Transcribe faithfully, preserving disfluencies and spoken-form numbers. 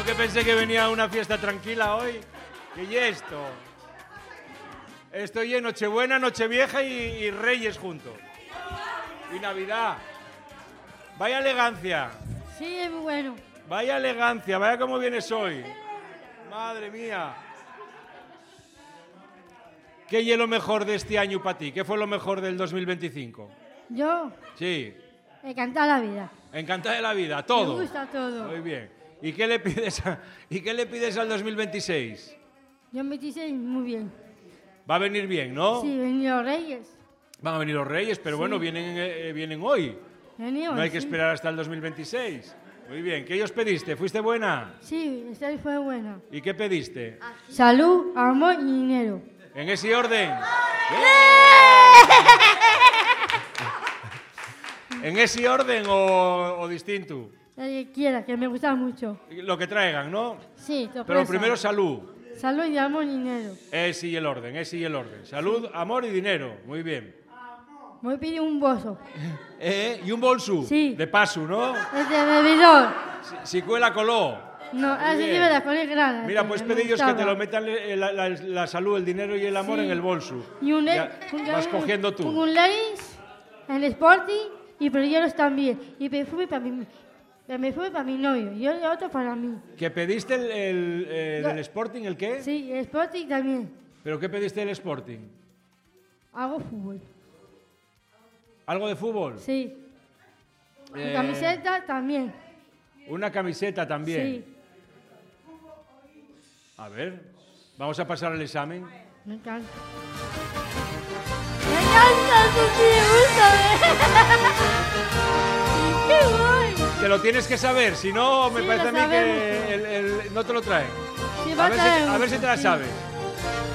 Que pensé que venía una fiesta tranquila hoy. ¿Qué y esto? Estoy en Nochebuena, Nochevieja y, y Reyes juntos. Y Navidad. Vaya elegancia. Sí, es muy bueno. Vaya elegancia, vaya cómo vienes hoy. Madre mía. ¿Qué es lo mejor de este año para ti? ¿Qué fue lo mejor del dos mil veinticinco? Yo, Sí. encantar la vida. Encantada de la vida, todo. Me gusta todo. Muy bien. ¿Y qué le pides, a, ¿y qué le pides al dos mil veintiséis? Yo me dice muy bien. Va a venir bien, ¿no? Sí, venían los reyes. Van a venir los Reyes, pero Sí. bueno, vienen, eh, vienen hoy. Venían, No hay que sí. esperar hasta el dos mil veintiséis. Muy bien. ¿Qué os pediste? ¿Fuiste buena? Sí, esta fue buena. ¿Y qué pediste? Salud, amor y dinero. ¿En ese orden? ¿En ese orden o, o distinto? El que quiera, que me gusta mucho. Lo que traigan, ¿no? Sí, Pero sorpresa. primero salud. Salud y amor y dinero. Ese y el orden, ese y el orden. Salud, amor y dinero. Muy bien. Me pide un bolso. Eh, ¿Y un bolso? Sí. De paso, ¿no? Es de bebedor. Si, si cuela coló. No, así bien. de verdad, con el grana. Mira, que pues me pedillos que te gustaba. lo metan eh, la, la- la salud, el dinero y el amor Sí. en el bolso. Y un, Ya, un- vas cogiendo tú. Un Levi's, el Sporting y perilleros también. Y perfume para mi, perfume para mi novio y el otro para mí. ¿Que pediste el, el, eh, Yo- del Sporting, el qué? Sí, el Sporting también. ¿Pero qué pediste del Sporting? Hago fútbol. ¿Algo de fútbol? Sí. Mi Eh, camiseta también. Una camiseta también. Sí. A ver, vamos a pasar al examen. Me encanta. Me encanta, tú sí, ¡qué guay! Te lo tienes que saber, si no, me Sí, parece lo a mí sabemos. que el- el- no te lo traen. Sí, A va ver, a si, traer a ver si te la sí. sabes.